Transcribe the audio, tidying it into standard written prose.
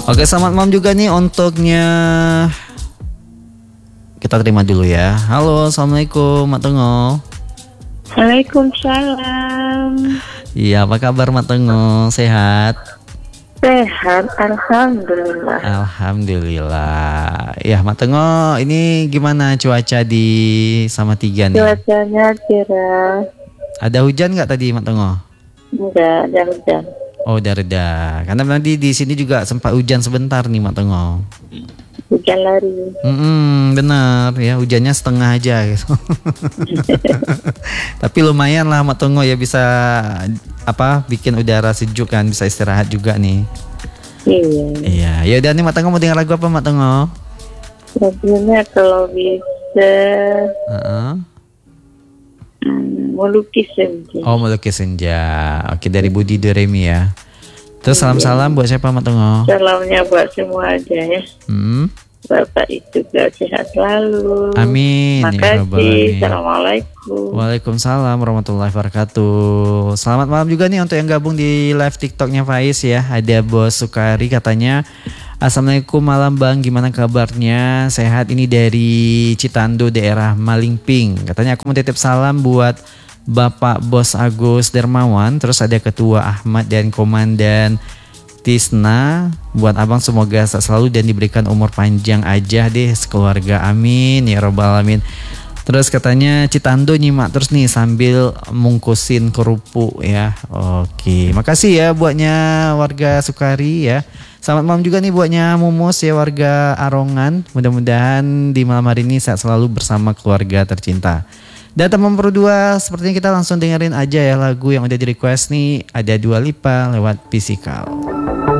Oke, selamat malam juga nih untuknya. Kita terima dulu ya. Halo, assalamualaikum Mak Tengo. Waalaikumsalam. Iya, apa kabar Mak Tengo? Sehat? Sehat, alhamdulillah. Alhamdulillah. Ya, Mak Tengo, ini gimana cuaca di Salatiga nih? Cuacanya cerah. Ada hujan nggak tadi Mak Tengo? Enggak, ada hujan. Oh, udah reda. Karena nanti di sini juga sempat hujan sebentar nih Mak Tengo. Hujan lari. Benar ya, hujannya setengah aja gitu. Tapi lumayan lah Mak Tengo ya, bisa bikin udara sejuk kan, bisa istirahat juga nih. Iya. Iya, ya udah nih Mak Tengo mau dengar lagu apa Mak Tengo? Lagunya kalau bisa melukis senja. Oh, melukis senja. Oke, dari Budi Doremi ya. Terus salam-salam buat siapa Mak Tengo? Salamnya buat semua aja ya. Bapak itu juga sehat selalu. Amin. Makasih. Assalamualaikum. Waalaikumsalam warahmatullahi wabarakatuh. Selamat malam juga nih untuk yang gabung di live TikToknya Faiz ya. Ada Bos Sukari katanya, Assalamualaikum malam Bang, gimana kabarnya? Sehat, ini dari Citando daerah Malingping. Katanya aku mau titip salam buat Bapak Bos Agus Dermawan, terus ada Ketua Ahmad dan Komandan Tisna. Buat abang semoga selalu dan diberikan umur panjang aja deh sekeluarga, amin ya robbal alamin. Terus katanya Citando nyimak terus nih sambil mungkusin kerupuk ya. Oke, makasih ya buatnya warga Sukari ya. Selamat malam juga nih buatnya Mumus ya, warga Arongan. Mudah-mudahan di malam hari ini sehat selalu bersama keluarga tercinta. Dan teman berdua, sepertinya kita langsung dengerin aja ya lagu yang udah di request nih. Ada Dua Lipa lewat Physical.